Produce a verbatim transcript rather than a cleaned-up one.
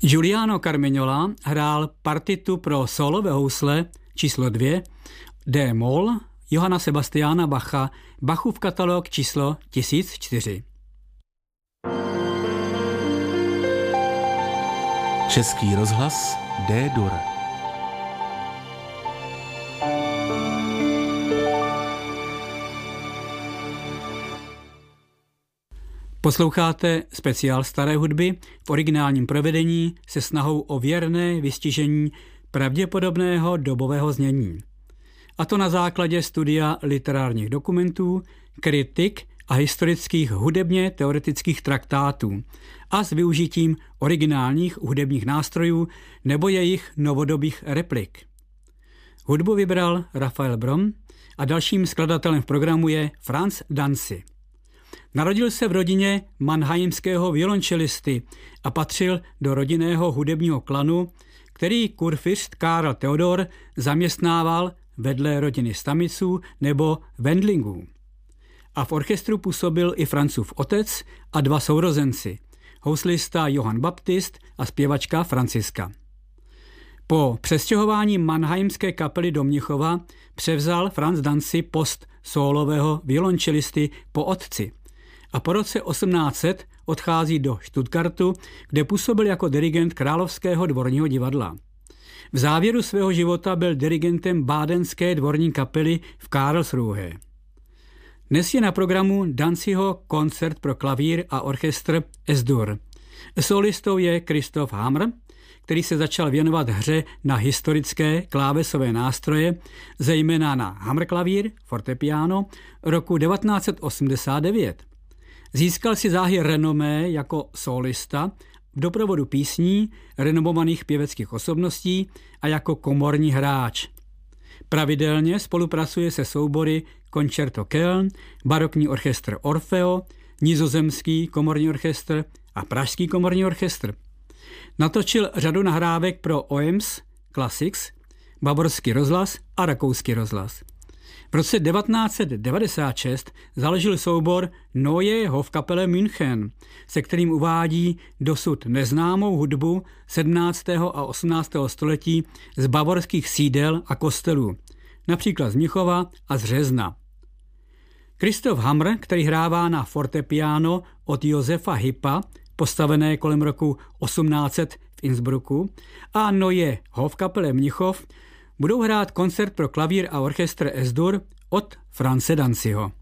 Giuliano Carmignola hrál partitu pro sólové housle číslo dvě D moll Johanna Sebastiana Bacha, Bachův katalog číslo tisíc čtyři. Český rozhlas D-dur. Posloucháte speciál staré hudby v originálním provedení se snahou o věrné vystižení pravděpodobného dobového znění. A to na základě studia literárních dokumentů, kritik a historických hudebně teoretických traktátů a s využitím originálních hudebních nástrojů nebo jejich novodobých replik. Hudbu vybral Rafael Brom a dalším skladatelem v programu je Franz Dancy. Narodil se v rodině mannheimského violončelisty a patřil do rodinného hudebního klanu, který kurfürst Karl Theodor zaměstnával vedle rodiny Stamiců nebo Wendlingů. A v orchestru působil i Franzův otec a dva sourozenci, houslista Johann Baptist a zpěvačka Franciska. Po přestěhování mannheimské kapely do Mnichova převzal Franz Dancy post sólového violončelisty po otci a po roce osmnáct set odchází do Stuttgartu, kde působil jako dirigent Královského dvorního divadla. V závěru svého života byl dirigentem bádenské dvorní kapely v Karlsruhe. Dnes je na programu Dancyho koncert pro klavír a orchestr S-dur. Solistou je Christoph Hamr, který se začal věnovat hře na historické klávesové nástroje, zejména na hamrklavír, fortepiano, roku devatenáct set osmdesát devět. Získal si záhy renomé jako solista v doprovodu písní renomovaných pěveckých osobností a jako komorní hráč. Pravidelně spolupracuje se soubory Concerto Köln, barokní orchestr Orfeo, nizozemský komorní orchestr a pražský komorní orchestr. Natočil řadu nahrávek pro O E M S Classics, bavorský rozhlas a rakouský rozhlas. V roce devatenáct set devadesát šest založil soubor Neue Hofkapelle München, se kterým uvádí dosud neznámou hudbu sedmnáctého a osmnáctého století z bavorských sídel a kostelů, například z Mnichova a z Řezna. Christoph Hamr, který hrává na fortepiano od Josefa Hippa, postavené kolem roku osmnáct set v Innsbrucku, a Neue Hofkapelle Mnichov, budou hrát koncert pro klavír a orchestr S-dur od Franze Dancyho.